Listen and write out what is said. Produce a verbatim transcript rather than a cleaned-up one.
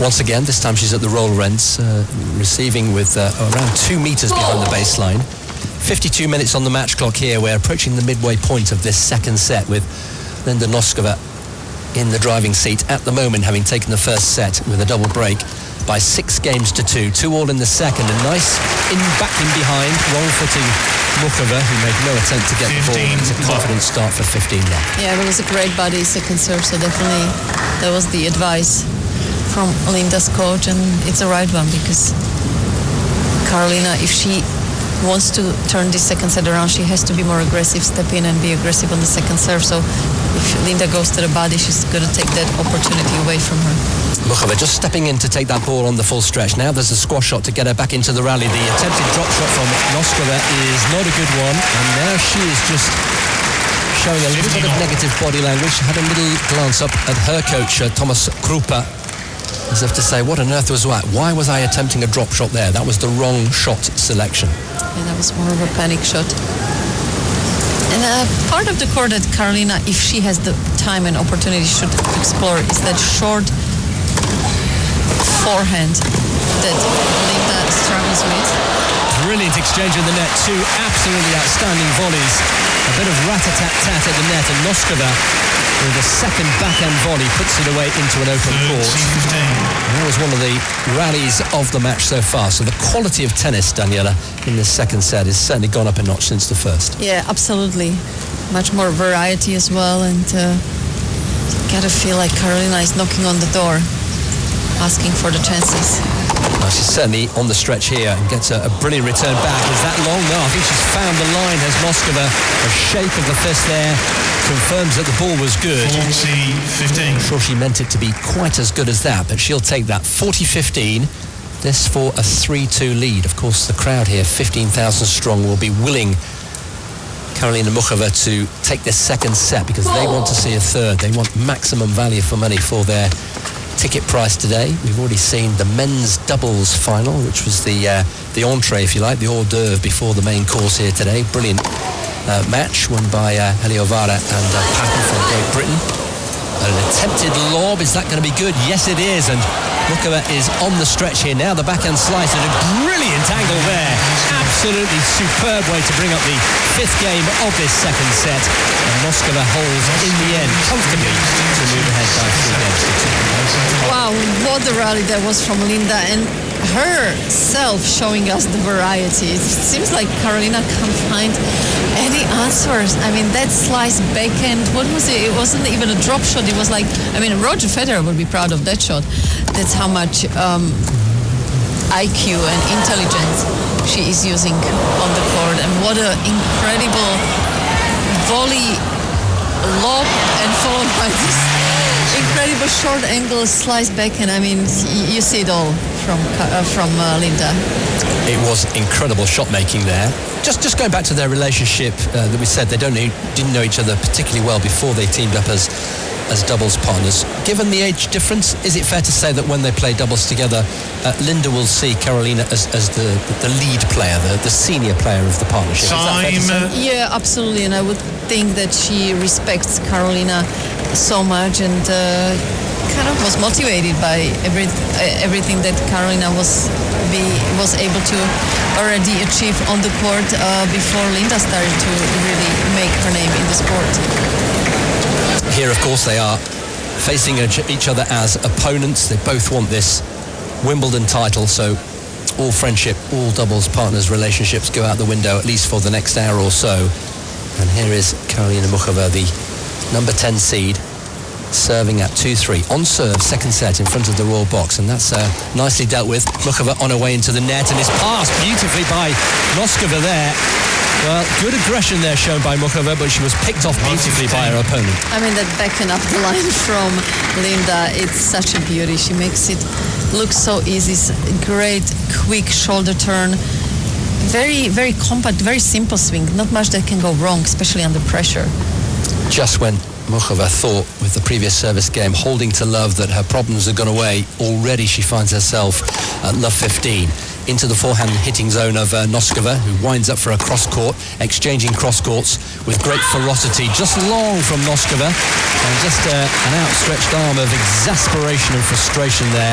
Once again, this time she's at the roller ends, uh, receiving with uh, around two metres behind the baseline. fifty-two minutes on the match clock here. We're approaching the midway point of this second set with Linda Noskova in the driving seat at the moment, having taken the first set with a double break by six games to two. Two all in the second. A nice in back in behind, wrong-footing Muchova, who made no attempt to get the ball. It's a confident start for fifteen love. Yeah, it was a great body second serve, so definitely that was the advice from Linda's coach, and it's a right one, because Karolina, if she wants to turn this second set around, she has to be more aggressive, step in and be aggressive on the second serve. So if Linda goes to the body, she's going to take that opportunity away from her. Muchova just stepping in to take that ball on the full stretch. Now there's a squash shot to get her back into the rally. The attempted drop shot from Noskova is not a good one, and now she is just showing a little bit of negative body language. She had a little glance up at her coach, uh, Thomas Krupa, as if to say, what on earth was that? Why was I attempting a drop shot there? That was the wrong shot selection. Yeah, that was more of a panic shot. And uh, part of the court that Karolina, if she has the time and opportunity, should explore is that short forehand that Linda struggles with. Brilliant exchange in the net. Two absolutely outstanding volleys. A bit of rat-a-tat-tat at the net, and Noskova, with a second backhand volley, puts it away into an open court. And that was one of the rallies of the match so far. So the quality of tennis, Daniela, in this second set has certainly gone up a notch since the first. Yeah, absolutely. Much more variety as well, and uh, you gotta feel like Karolina is knocking on the door, asking for the chances. Well, she's certainly on the stretch here and gets a, a brilliant return back. Is that long? No, I think she's found the line. Has Noskova. A shake of the fist there confirms that the ball was good. forty fifteen. I'm sure she meant it to be quite as good as that, but she'll take that. forty fifteen. This for a three two lead. Of course, the crowd here, fifteen thousand strong, will be willing Karolina Muchova to take this second set, because they want to see a third. They want maximum value for money for their ticket price today. We've already seen the men's doubles final, which was the uh, the entree, if you like, the hors d'oeuvre before the main course here today. Brilliant uh, match won by uh, Heliovara and uh, Patton from Great Britain. An attempted lob, is that going to be good? Yes, it is, and Muchova is on the stretch here now. The backhand slice at a brilliant angle there. Absolutely superb way to bring up the fifth game of this second set. And Noskova holds in the end comfortably to move ahead by three games to two. Wow, what a rally that was from Linda, and herself showing us the variety. It seems like Karolina can't find any answers. I mean, that slice backhand, what was it? It wasn't even a drop shot. It was like, I mean, Roger Federer would be proud of that shot. That's how much um, I Q and intelligence she is using on the court. And what an incredible volley lob, and followed by this incredible short angle slice backhand. I mean, you see it all from uh, from uh, Linda. It was incredible shot making there. Just just going back to their relationship uh, that we said they don't know, didn't know each other particularly well before they teamed up as as doubles partners. Given the age difference, is it fair to say that when they play doubles together, uh, Linda will see Karolina as, as the, the lead player, the, the senior player of the partnership? Is that fair to say? Yeah, absolutely. And I would think that she respects Karolina so much, and uh, kind of was motivated by every, uh, everything that Karolina was be was able to already achieve on the court uh, before Linda started to really make her name in the sport. Here, of course, they are facing each other as opponents. They both want this Wimbledon title, so all friendship, all doubles partners relationships go out the window, at least for the next hour or so. And here is Karolina Muchova, the number ten seed, serving at two three. On serve, second set in front of the Royal Box, and that's uh, nicely dealt with. Muchova on her way into the net, and it's passed beautifully by Noskova there. Well, good aggression there shown by Muchova, but she was picked off beautifully by her opponent. I mean, that backing up the line from Linda, it's such a beauty. She makes it look so easy. Great, quick shoulder turn. Very, very compact, very simple swing. Not much that can go wrong, especially under pressure. Just when Muchova thought with the previous service game, holding to love, that her problems had gone away, already she finds herself at love fifteen. Into the forehand hitting zone of uh, Noskova, who winds up for a cross-court, exchanging cross-courts with great ferocity, just long from Noskova, and just uh, an outstretched arm of exasperation and frustration there.